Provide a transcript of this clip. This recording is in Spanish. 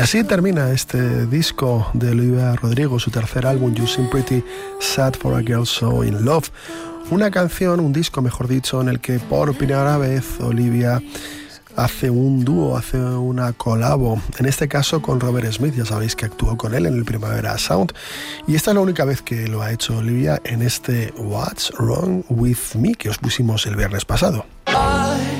así termina este disco de Olivia Rodrigo, su tercer álbum, You Seem Pretty Sad for a Girl So In Love. Una canción, un disco mejor dicho, en el que por primera vez Olivia hace un dúo, hace una colabo, en este caso con Robert Smith. Ya sabéis que actuó con él en el Primavera Sound, y esta es la única vez que lo ha hecho Olivia en este What's Wrong With Me que os pusimos el viernes pasado.